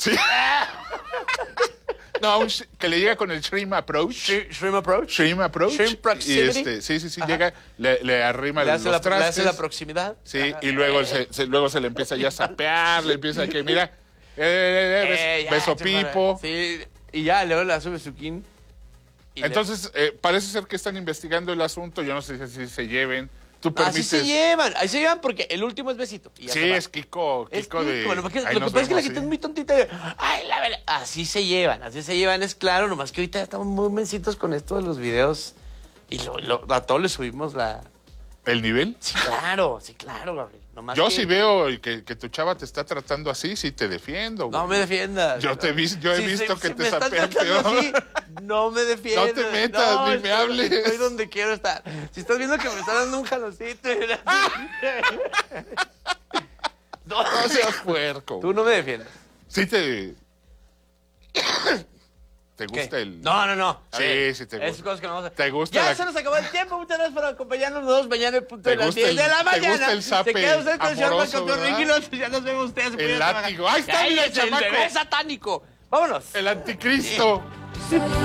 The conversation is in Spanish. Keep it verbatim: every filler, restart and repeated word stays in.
Sí. No, un sh- que le llega con el shrimp approach. Sh- Shrimp approach. Shrimp approach. Shrimp Y proximity. este, sí, sí, sí, Ajá. llega, le, le arrima Le los hace, la, le trastes. hace la proximidad. Sí, Ajá. y luego se, se- luego se le empieza ya a sapear, le empieza a que, mira, eh, eh, eh, bes- Eh, ya, beso se para. pipo. Sí, y ya, luego le hace besuquín. y le- Entonces, eh, parece ser que están investigando el asunto, yo no sé si se lleven. Tú Así permites... se llevan, así se llevan porque el último es besito. y ya Sí, se va. es Kiko, Es Kiko de... Kiko, lo que, ahí lo que nos pasa es que la vemos, gente sí. es muy tontita. de, Ay, la verdad. Así se llevan, así se llevan, es claro. Nomás que ahorita ya estamos muy mencitos con esto de los videos. Y lo, lo- a todos le subimos la... ¿El nivel? Sí, claro, sí, claro, Gabriel. Nomás Yo que- sí veo que, que tu chava te está tratando así, sí te defiendo. No güey. me defiendas. Yo te he vis- yo he Si- visto si- que si te me estás sapean tratando peor. así, no me defiendas. No te metas, ni me estoy- hables. Estoy donde quiero estar. Si estás viendo que me está dando un jaloncito. no, No seas puerco. Tú no me defiendes. Sí te... ¿Te gusta ¿Qué? el...? No, no, no. A Sí, ver, sí te esas gusta. cosas que no vamos a... ¿Te gusta Ya la- se nos acabó el tiempo. Muchas gracias por acompañarnos. Nos vemos mañana en punto ¿Te de las gusta diez el- de la te mañana. gusta el zape Se queda usted con el señor amoroso, Marco ¿verdad? Corrígilos. Ya nos vemos ustedes. Se El cuidan, látigo. Ahí está, mira, ¡Cállate, el chamaco. bebé satánico! Vámonos. El anticristo.